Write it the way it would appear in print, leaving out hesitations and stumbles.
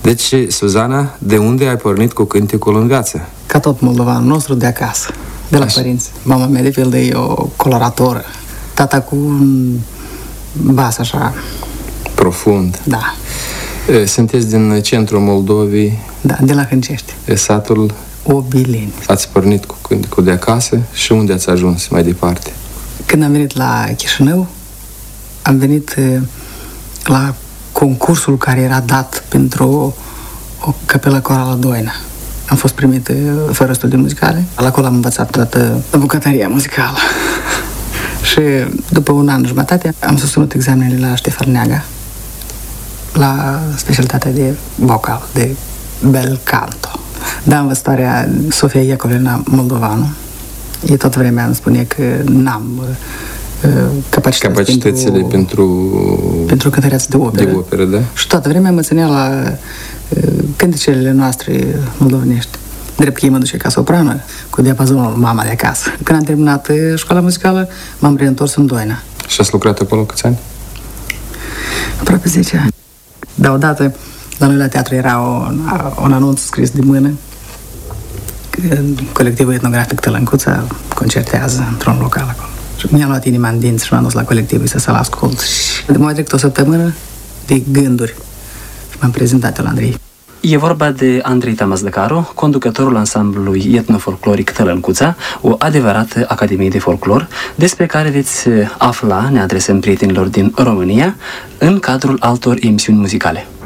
Deci, Suzana, de unde ai pornit cu cântecul în viață? Ca tot moldovanul nostru, de acasă, de la părinți. Mama mea, de fel, e o coloratoră. Tata cu un bas așa... Profund. Da. Sunteți din centrul Moldovei? Da, de la Hâncești. Satul? Obileni. Ați pornit cu cântecul de acasă și unde ați ajuns mai departe? Când am venit la Chișinău, am venit la concursul care era dat pentru o capelă corală Doina. Am fost primit fără studii muzicale. Acolo am învățat toată bucătăria muzicală. Și după un an jumătate am susținut examenele la Ștefan Neaga, la specialitatea de vocal, de bel canto. Da, învățătoarea Sofia Iacolina Moldovanu. Ei tot vremea îmi spune că n-am capacitățile pentru cântăreață de operă. De operă, da? Și toată vremea mă ținea la cântecele noastre moldovenești. Drept că ei mă duce ca soprană, cu diapazonul Mama de acasă. Când am terminat școala muzicală, m-am reîntors în Doina. Și ați lucrat acolo câți ani? Aproape 10 ani. Dar odată, la noi la teatru era un anunț scris de mână. Colectivul etnografic Tălâncuța concertează într-un local acolo. Și mi-a luat inima în dinți și m-am dus la colectivul să-l ascult. Și de mai trecut o săptămână de gânduri. Și m-am prezentat la Andrei. E vorba de Andrei Tămăzdăcaru, conducătorul ansamblului etnofolcloric Tălâncuța, o adevărată academie de folclor, despre care veți afla, ne adresăm prietenilor din România, în cadrul altor emisiuni muzicale.